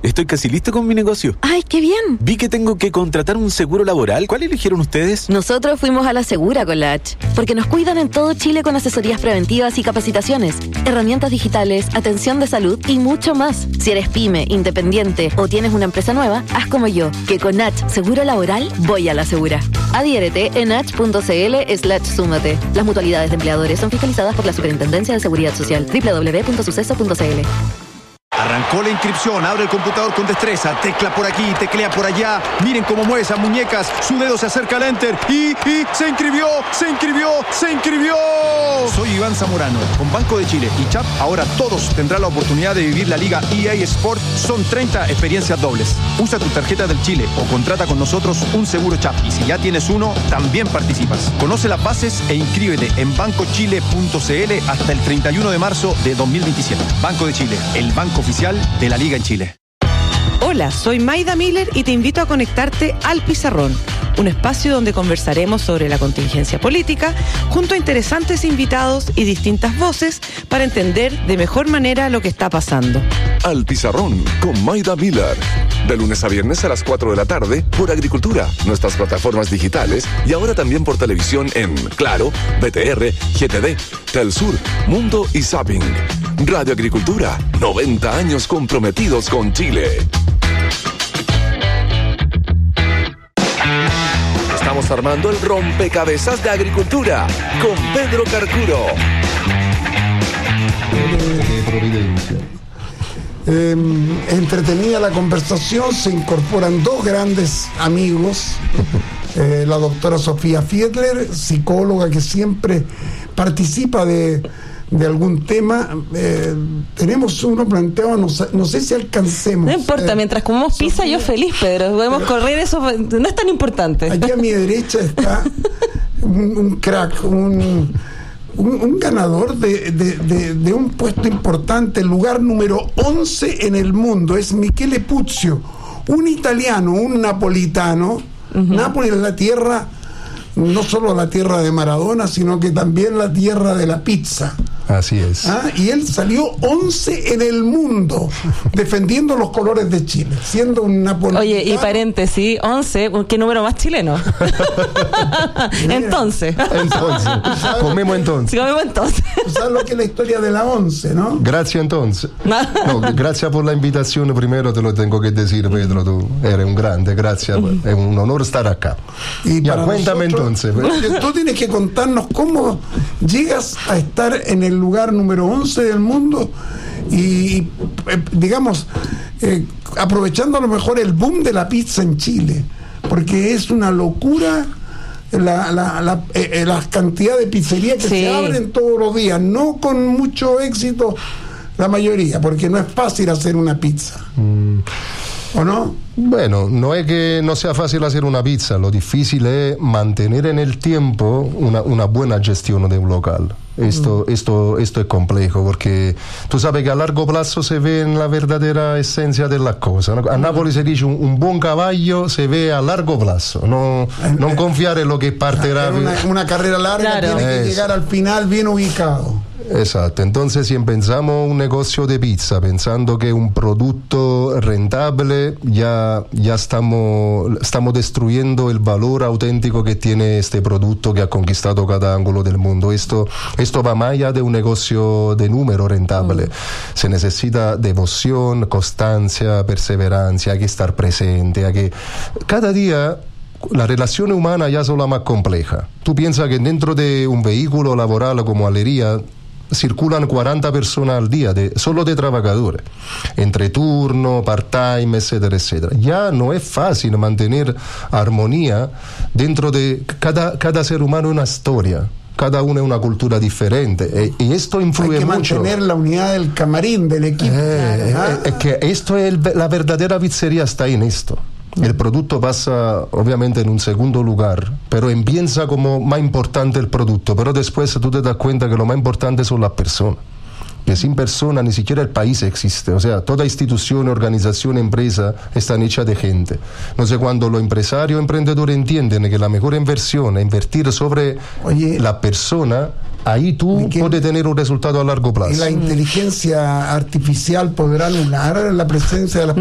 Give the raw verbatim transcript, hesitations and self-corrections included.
Estoy casi listo con mi negocio. ¡Ay, qué bien! Vi que tengo que contratar un seguro laboral. ¿Cuál eligieron ustedes? Nosotros fuimos a la Segura con la H, porque nos cuidan en todo Chile con asesorías preventivas y capacitaciones, herramientas digitales, atención de salud y mucho más. Si eres pyme, independiente o tienes una empresa nueva, haz como yo, que con H Seguro Laboral voy a la Segura. Adhiérete en h.cl slash súmate. Las mutualidades de empleadores son fiscalizadas por la Superintendencia de Seguridad Social. doble u doble u doble u punto suceso punto c l. Arrancó la inscripción, abre el computador con destreza, tecla por aquí, teclea por allá. Miren cómo mueve esas muñecas, su dedo se acerca al enter y, y se inscribió, se inscribió, se inscribió. Soy Iván Zamorano, con Banco de Chile y Chap, ahora todos tendrán la oportunidad de vivir la Liga E A Sport. Son treinta experiencias dobles. Usa tu tarjeta del Chile o contrata con nosotros un seguro Chap. Y si ya tienes uno, también participas. Conoce las bases e inscríbete en banco chile punto c l hasta el treinta y uno de marzo de dos mil veintisiete. Banco de Chile, el banco oficial de la Liga en Chile. Hola, soy Maida Miller y te invito a conectarte al Pizarrón, un espacio donde conversaremos sobre la contingencia política junto a interesantes invitados y distintas voces para entender de mejor manera lo que está pasando. Al Pizarrón con Maida Miller, de lunes a viernes a las cuatro de la tarde por Agricultura, nuestras plataformas digitales y ahora también por televisión en Claro, B T R, G T D, Telsur, Mundo y Zapping. Radio Agricultura, noventa años comprometidos con Chile. Estamos armando el rompecabezas de Agricultura con Pedro Carcuro. De Providencia. Eh, entretenida la conversación, se incorporan dos grandes amigos, eh, la doctora Sofía Fiedler, psicóloga que siempre participa de, de algún tema. Eh, tenemos uno planteado, no, no sé si alcancemos. No importa, eh, mientras comemos pizza, Sofía, yo feliz, Pedro. Podemos pero, correr, eso no es tan importante. Aquí a mi derecha está un, un crack, un... Un, un ganador de, de, de, de un puesto importante, el lugar número once en el mundo, es Michele Puzio, un italiano, un napolitano. Uh-huh. Nápoles es la tierra, no solo la tierra de Maradona, sino que también la tierra de la pizza. Así es. ¿Ah? Y él salió once en el mundo defendiendo los colores de Chile, siendo un napolitano. Oye, y paréntesis, once, ¿qué número más chileno? Entonces. Entonces. Comemos entonces. Sí, comemos entonces. ¿Sabes lo que es la historia de la once, no? Gracias entonces. No, gracias por la invitación, primero te lo tengo que decir, Pedro, tú eres un grande, gracias, es un honor estar acá. Y ya, cuéntame nosotros, entonces. Tú tienes que contarnos cómo llegas a estar en el lugar número once del mundo y, eh, digamos, eh, aprovechando a lo mejor el boom de la pizza en Chile, porque es una locura la, la, la, eh, la cantidad de pizzerías que sí. se abren todos los días, no con mucho éxito la mayoría, porque no es fácil hacer una pizza. Mm. ¿O no? Bueno, no es que no sea fácil hacer una pizza, lo difícil es mantener en el tiempo una, una buena gestión de un local. Esto, mm. esto, esto es complejo porque tú sabes que a largo plazo se ve en la verdadera esencia de la cosa, ¿no? A Nápoles se dice un, un buen caballo se ve a largo plazo, no, no confiar en lo que partirá. Una, una carrera larga, claro. Tiene que es. llegar al final bien ubicado. Exacto, entonces si pensamos un negocio de pizza pensando que un producto rentable, ya, ya estamos, estamos destruyendo el valor auténtico que tiene este producto que ha conquistado cada ángulo del mundo. Esto, esto va más allá de un negocio de número rentable. Mm. Se necesita devoción, constancia, perseverancia, hay que estar presente, hay que... Cada día... La relación humana ya es la más compleja. Tú piensas que dentro de un vehículo laboral como Alería circulan cuarenta personas al día, de, solo de trabajadores, entre turno, part-time, etcétera, etcétera. Ya no es fácil mantener armonía dentro de cada, cada ser humano, una historia. Cada uno es una cultura diferente eh, y esto influye mucho. Hay que mantener mucho la unidad del camarín, del equipo. Eh, ¿Ah? Es que esto es el, la verdadera pizzería está en esto. El producto pasa obviamente en un segundo lugar, pero empieza como más importante el producto, pero después tú te das cuenta que lo más importante son las personas, que sin personas ni siquiera el país existe. O sea, toda institución, organización, empresa están hechas de gente. No sé, cuando los empresarios o emprendedores entienden que la mejor inversión es invertir sobre Oye, la persona, ahí tú puedes tener un resultado a largo plazo. ¿Y la inteligencia artificial podrá anular la presencia de las